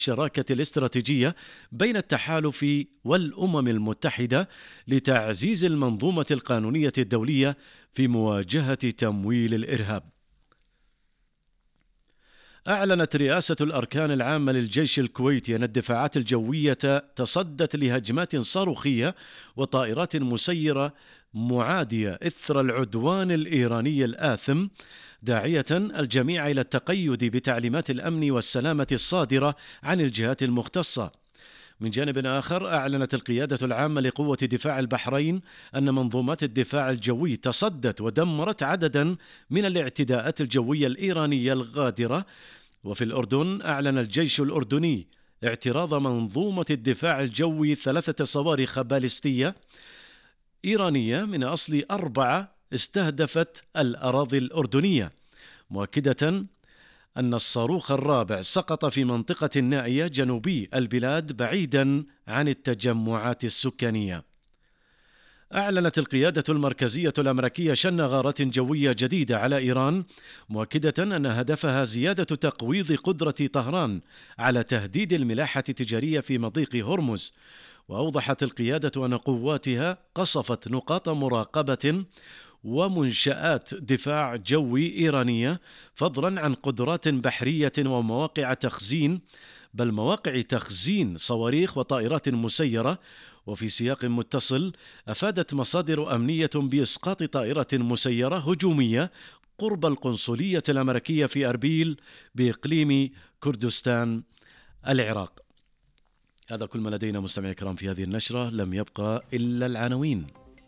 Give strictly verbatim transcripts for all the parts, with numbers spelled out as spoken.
الشراكة الاستراتيجية بين التحالف والأمم المتحدة لتعزيز المنظومة القانونية الدولية في مواجهة تمويل الإرهاب. أعلنت رئاسة الأركان العامة للجيش الكويتي أن الدفاعات الجوية تصدت لهجمات صاروخية وطائرات مسيرة معادية إثر العدوان الإيراني الآثم، داعية الجميع إلى التقيد بتعليمات الأمن والسلامة الصادرة عن الجهات المختصة. من جانب آخر، أعلنت القيادة العامة لقوة دفاع البحرين أن منظومات الدفاع الجوي تصدت ودمرت عددا من الاعتداءات الجوية الإيرانية الغادرة. وفي الأردن، أعلن الجيش الأردني اعتراض منظومة الدفاع الجوي ثلاثة صواريخ باليستية إيرانية من أصل أربعة استهدفت الأراضي الأردنية، مؤكدة أن الصاروخ الرابع سقط في منطقة نائية جنوبي البلاد بعيدا عن التجمعات السكانية. أعلنت القيادة المركزية الأمريكية شن غارات جوية جديدة على إيران، مؤكدة أن هدفها زيادة تقويض قدرة طهران على تهديد الملاحة التجارية في مضيق هرمز. وأوضحت القيادة أن قواتها قصفت نقاط مراقبة ومنشآت دفاع جوي إيرانية، فضلا عن قدرات بحرية ومواقع تخزين بل مواقع تخزين صواريخ وطائرات مسيرة. وفي سياق متصل، أفادت مصادر أمنية بإسقاط طائرة مسيرة هجومية قرب القنصلية الأمريكية في أربيل بإقليم كردستان العراق. هذا كل ما لدينا مستمعي الكرام في هذه النشرة، لم يبقى إلا العناوين.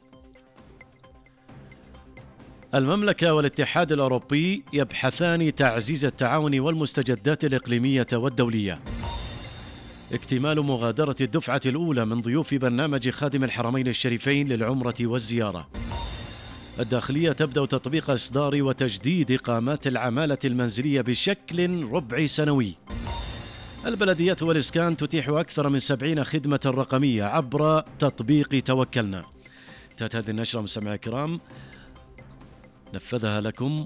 المملكة والاتحاد الأوروبي يبحثان تعزيز التعاون والمستجدات الإقليمية والدولية. اكتمال مغادرة الدفعة الأولى من ضيوف برنامج خادم الحرمين الشريفين للعمرة والزيارة. الداخلية تبدأ تطبيق إصدار وتجديد إقامات العمالة المنزلية بشكل ربع سنوي. البلديات والإسكان تتيح أكثر من سبعين خدمة رقمية عبر تطبيق توكلنا. انتهت هذه النشرة مستمعي الكرام، نفذها لكم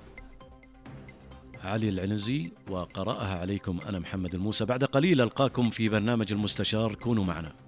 علي العنزي وقرأها عليكم أنا محمد الموسى. بعد قليل ألقاكم في برنامج المستشار، كونوا معنا.